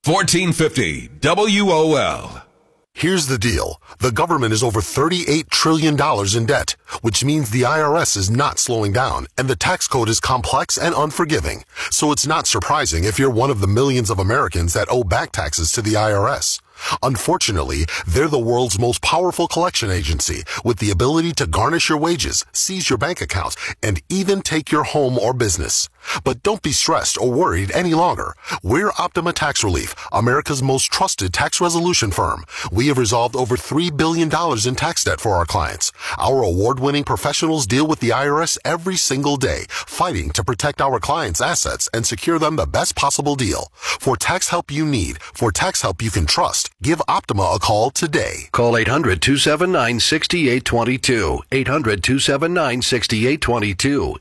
1450 WOL. Here's the deal. The government is over $38 trillion in debt, which means the IRS is not slowing down, and the tax code is complex and unforgiving. So it's not surprising if you're one of the millions of Americans that owe back taxes to the IRS. Unfortunately, they're the world's most powerful collection agency with the ability to garnish your wages, seize your bank account, and even take your home or business. But don't be stressed or worried any longer. We're Optima Tax Relief, America's most trusted tax resolution firm. We have resolved over $3 billion in tax debt for our clients. Our award-winning professionals deal with the IRS every single day, fighting to protect our clients' assets and secure them the best possible deal. For tax help you need, for tax help you can trust, give Optima a call today. Call 800-279-6822. 800-279-6822.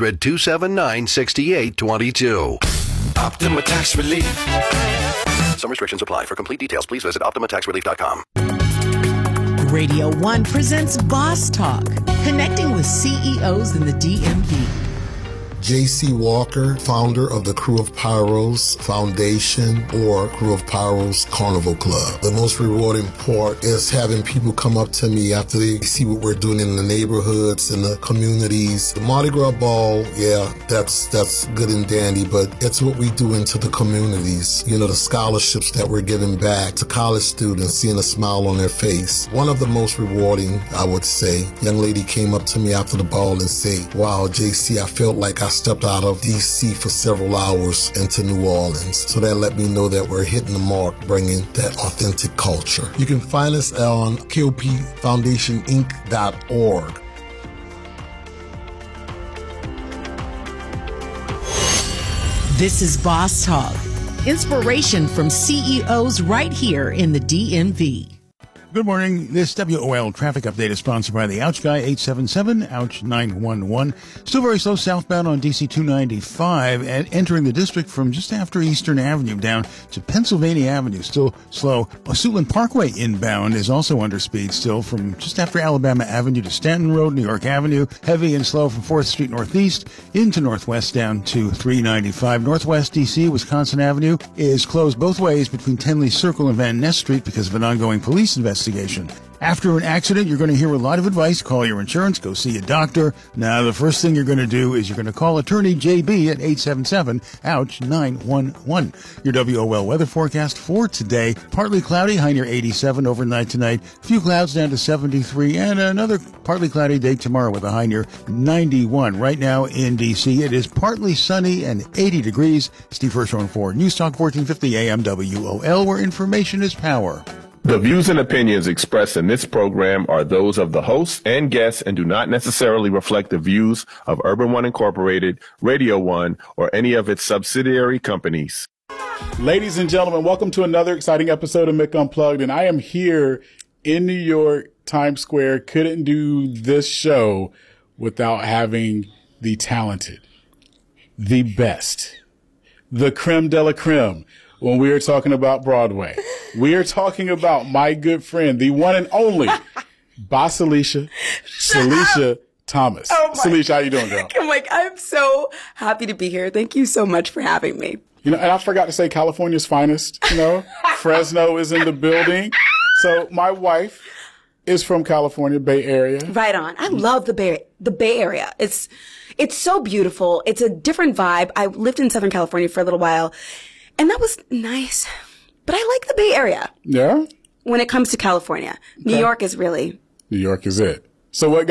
800-279-6822. Optima Tax Relief. Some restrictions apply. For complete details, please visit OptimaTaxRelief.com. Radio 1 presents Boss Talk, connecting with CEOs in the DMV. J.C. Walker, founder of the Crew of Pyros Foundation or Crew of Pyros Carnival Club. The most rewarding part is having people come up to me after they see what we're doing in the neighborhoods and the communities. The Mardi Gras Ball, yeah, that's good and dandy, but it's what we do into the communities. You know, the scholarships that we're giving back to college students, seeing a smile on their face. One of the most rewarding, I would say, young lady came up to me after the ball and said, "Wow, JC, I felt like I stepped out of D.C. for several hours into New Orleans." So that let me know that we're hitting the mark, bringing that authentic culture. You can find us on KOPFoundationInc.org. This is Boss Talk, inspiration from CEOs right here in the DMV. Good morning. This WOL traffic update is sponsored by the Ouch Guy 877, Ouch 911. Still very slow southbound on DC 295 and entering the district from just after Eastern Avenue down to Pennsylvania Avenue. Still slow. Suitland Parkway inbound is also under speed still from just after Alabama Avenue to Stanton Road, New York Avenue. Heavy and slow from 4th Street Northeast into Northwest down to 395. Northwest DC, Wisconsin Avenue is closed both ways between Tenley Circle and Van Ness Street because of an ongoing police investigation. After an accident, you're going to hear a lot of advice. Call your insurance. Go see a doctor. Now, the first thing you're going to do is you're going to call attorney JB at 877-OUCH-911. Your WOL weather forecast for today. Partly cloudy, high near 87 overnight tonight. Few clouds down to 73 and another partly cloudy day tomorrow with a high near 91. Right now in D.C., it is partly sunny and 80 degrees. Steve Hirschhorn for News Talk 1450 AM WOL, where information is power. The views and opinions expressed in this program are those of the hosts and guests and do not necessarily reflect the views of Urban One Incorporated, Radio One, or any of its subsidiary companies. Ladies and gentlemen, welcome to another exciting episode of Mick Unplugged, and I am here in New York, Times Square. Couldn't do this show without having the talented, the best, the creme de la creme. When we are talking about Broadway, we are talking about my good friend, the one and only Bossalicia Thomas. Oh Salisha, how you doing, girl? I'm so happy to be here. Thank you so much for having me. You know, and I forgot to say California's finest, you know, Fresno is in the building. So my wife is from California, Bay Area. Right on. I love the Bay Area. It's so beautiful. It's a different vibe. I lived in Southern California for a little while, and that was nice. But I like the Bay Area. Yeah? When it comes to California. Okay. New York is it. So what